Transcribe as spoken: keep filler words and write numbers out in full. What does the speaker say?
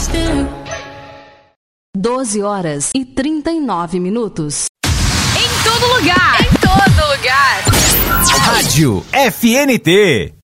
doze horas e trinta e nove minutos. Em todo lugar. Em todo lugar. Rádio F N T.